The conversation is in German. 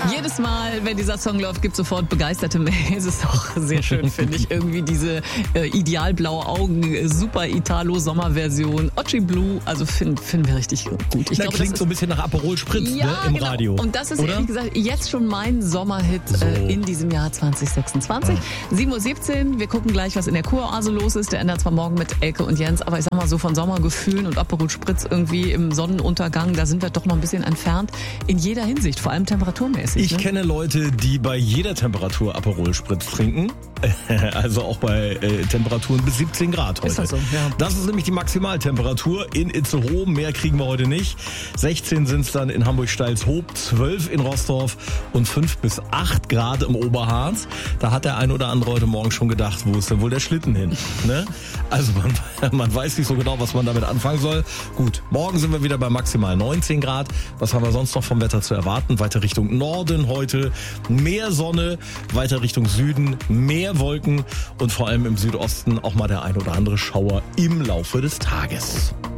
Jedes Mal, wenn dieser Song läuft, gibt es sofort begeisterte Mails. Es ist auch sehr schön, finde ich. Irgendwie diese idealblaue Augen, super Italo-Sommerversion, Ochi Blue, also finden wir richtig gut. Ich glaube, klingt so ein bisschen nach Aperol Spritz, ja, ne, im genau. Radio. Und das ist oder? Ehrlich gesagt jetzt schon mein Sommerhit in diesem Jahr 2026. 7:17 Uhr, wir gucken gleich, was in der Kuroase los ist. Der ändert zwar morgen mit Elke und Jens, aber ich sag mal so von Sommergefühlen und Aperol Spritz irgendwie im Sonnenuntergang, da sind wir doch noch ein bisschen entfernt in jeder Hinsicht, vor allem temperaturmäßig. Ich kenne Leute, die bei jeder Temperatur Aperol Spritz trinken. Also auch bei Temperaturen bis 17 Grad heute. Ist das so? Ja. Das ist nämlich die Maximaltemperatur in Itzehoe. Mehr kriegen wir heute nicht. 16 sind es dann in Hamburg-Steilshoop, 12 in Roßdorf und 5 bis 8 Grad im Oberharz. Da hat der ein oder andere heute Morgen schon gedacht, wo ist denn wohl der Schlitten hin? Ne? Also man weiß nicht so genau, was man damit anfangen soll. Gut, morgen sind wir wieder bei maximal 19 Grad. Was haben wir sonst noch vom Wetter zu erwarten? Weiter Richtung Norden heute mehr Sonne, weiter Richtung Süden mehr Wolken und vor allem im Südosten auch mal der ein oder andere Schauer im Laufe des Tages.